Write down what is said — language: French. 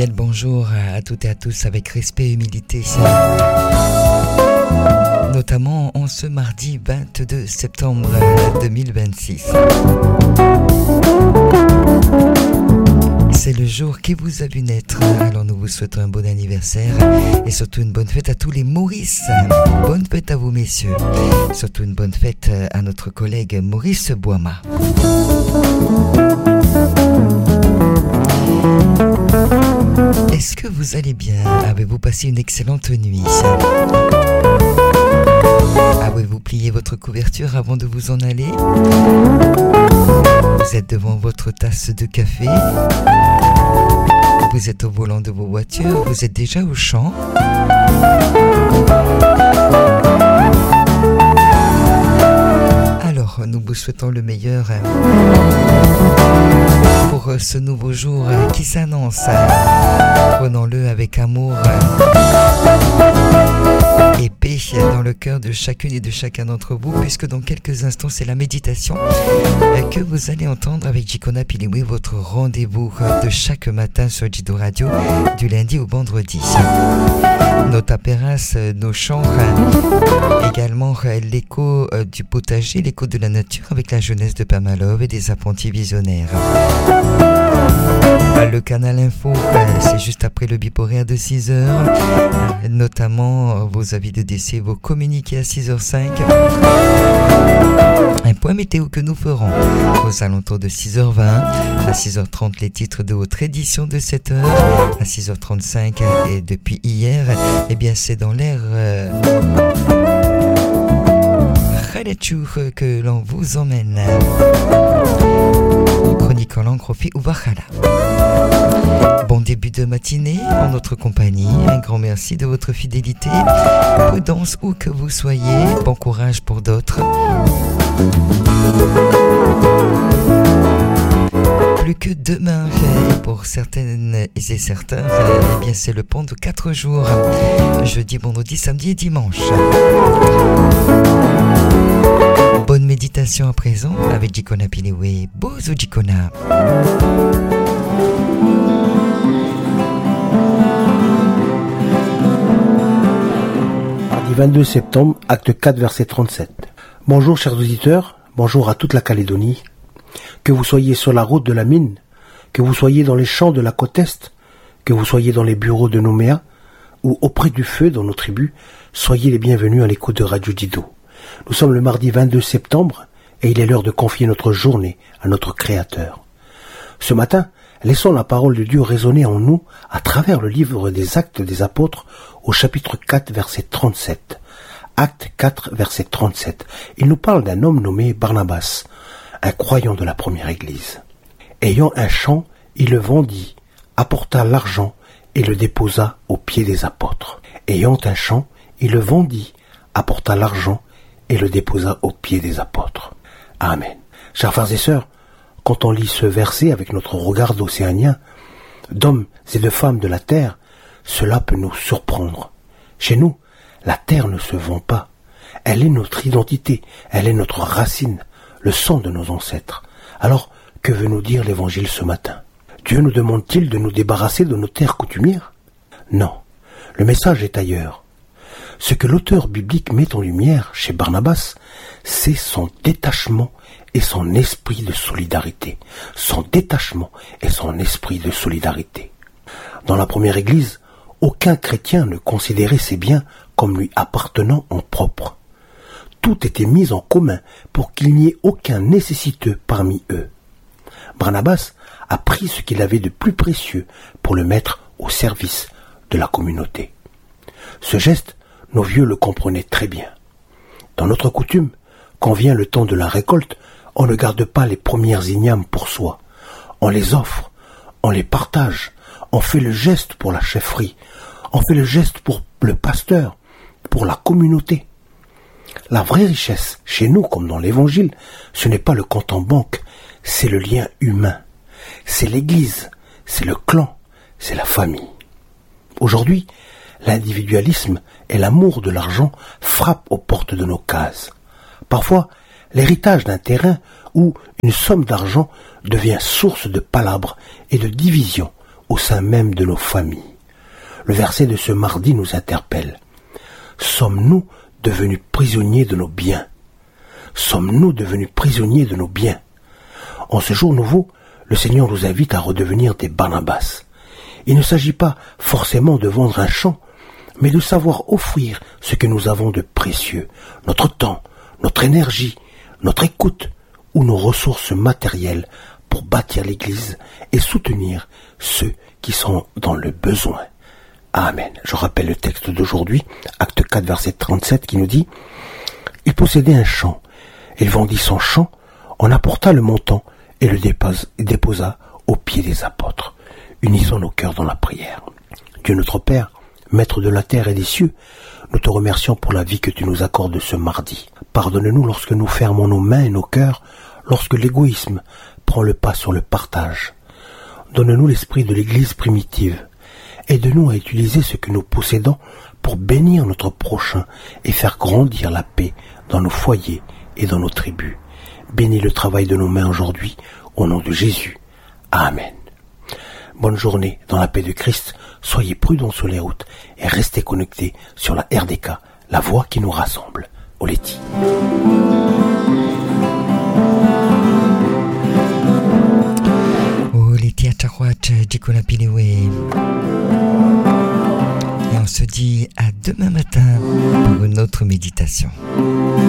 cordial bonjour à toutes et à tous avec respect et humilité. Notamment en ce mardi 22 septembre 2026. C'est le jour qui vous a vu naître, alors nous vous souhaitons un bon anniversaire et surtout une bonne fête à tous les Maurice. Bonne fête à vous messieurs, surtout une bonne fête à notre collègue Maurice Boima. Est-ce que vous allez bien? Avez-vous passé une excellente nuit? Avez-vous plié votre couverture avant de vous en aller? Vous êtes devant votre tasse de café? Vous êtes au volant de vos voitures? Vous êtes déjà au champ? Alors, nous vous souhaitons le meilleur pour ce nouveau jour qui s'annonce. Prenons-le avec amour et paix dans le cœur de chacune et de chacun d'entre vous, puisque dans quelques instants, c'est la méditation que vous allez entendre avec Jikona Piliwi, votre rendez-vous de chaque matin sur Jido Radio, du lundi au vendredi. Nos taperas, nos chants, également l'écho du potager, l'écho de la nature avec la jeunesse de Pamalov et des apprentis visionnaires. Le canal info, c'est juste après le biporaire de 6h, notamment vos avis de décès, vos communiqués à 6h05. Un point météo que nous ferons aux alentours de 6h20, à 6h30 les titres de votre édition de 7h, à 6h35 et depuis hier, eh bien c'est dans l'air que l'on vous emmène. Chronique en langue Rofi ou Bachala. Bon début de matinée en notre compagnie. Un grand merci de votre fidélité. Prudence où que vous soyez. Bon courage pour d'autres. Plus que demain, pour certaines et certains, eh bien c'est le pont de 4 jours. Jeudi, vendredi, samedi et dimanche. Bonne méditation à présent avec Jikona Piliwe. Bozo Jikona. Mardi 22 septembre, acte 4, verset 37. Bonjour chers auditeurs, bonjour à toute la Calédonie. Que vous soyez sur la route de la mine, que vous soyez dans les champs de la côte Est, que vous soyez dans les bureaux de Nouméa ou auprès du feu dans nos tribus, soyez les bienvenus à l'écoute de Radio Jido. Nous sommes le mardi 22 septembre et il est l'heure de confier notre journée à notre Créateur. Ce matin, laissons la parole de Dieu résonner en nous à travers le livre des Actes des Apôtres au chapitre 4 verset 37. Acte 4 verset 37. Il nous parle d'un homme nommé Barnabas, un croyant de la première église. Ayant un champ, il le vendit, apporta l'argent et le déposa aux pieds des apôtres. Ayant un champ, il le vendit, apporta l'argent et le déposa aux pieds des apôtres. Amen. Chers frères et sœurs, quand on lit ce verset avec notre regard d'océanien, d'hommes et de femmes de la terre, cela peut nous surprendre. Chez nous, la terre ne se vend pas. Elle est notre identité, elle est notre racine, le sang de nos ancêtres. Alors, que veut nous dire l'Évangile ce matin? Dieu nous demande-t-il de nous débarrasser de nos terres coutumières? Non, le message est ailleurs. Ce que l'auteur biblique met en lumière chez Barnabas, c'est son détachement et son esprit de solidarité. Son détachement et son esprit de solidarité. Dans la première église, aucun chrétien ne considérait ses biens comme lui appartenant en propre. Tout était mis en commun pour qu'il n'y ait aucun nécessiteux parmi eux. Barnabas a pris ce qu'il avait de plus précieux pour le mettre au service de la communauté. Ce geste, nos vieux le comprenaient très bien. Dans notre coutume, quand vient le temps de la récolte, on ne garde pas les premières ignames pour soi. On les offre, on les partage, on fait le geste pour la chefferie, on fait le geste pour le pasteur, pour la communauté. La vraie richesse, chez nous comme dans l'Évangile, ce n'est pas le compte en banque, c'est le lien humain. C'est l'Église, c'est le clan, c'est la famille. Aujourd'hui, l'individualisme et l'amour de l'argent frappent aux portes de nos cases. Parfois, l'héritage d'un terrain ou une somme d'argent devient source de palabres et de division au sein même de nos familles. Le verset de ce mardi nous interpelle. Sommes-nous devenus prisonniers de nos biens? Sommes-nous devenus prisonniers de nos biens? En ce jour nouveau, le Seigneur nous invite à redevenir des Barnabas. Il ne s'agit pas forcément de vendre un champ, mais de savoir offrir ce que nous avons de précieux, notre temps, notre énergie, notre écoute ou nos ressources matérielles pour bâtir l'Église et soutenir ceux qui sont dans le besoin. Amen. Je rappelle le texte d'aujourd'hui, acte 4, verset 37, qui nous dit « Il possédait un champ. Il vendit son champ, en apporta le montant et le déposa aux pieds des apôtres. » Unissons nos cœurs dans la prière. Dieu notre Père, Maître de la terre et des cieux, nous te remercions pour la vie que tu nous accordes ce mardi. Pardonne-nous lorsque nous fermons nos mains et nos cœurs, lorsque l'égoïsme prend le pas sur le partage. Donne-nous l'esprit de l'Église primitive. Aide-nous à utiliser ce que nous possédons pour bénir notre prochain et faire grandir la paix dans nos foyers et dans nos tribus. Bénis le travail de nos mains aujourd'hui, au nom de Jésus. Amen. Bonne journée dans la paix de Christ, soyez prudents sur les routes et restez connectés sur la RDK, la voix qui nous rassemble. Oleti. Oleti Achakwat, Jikona Pilewe. Et on se dit à demain matin pour une autre méditation.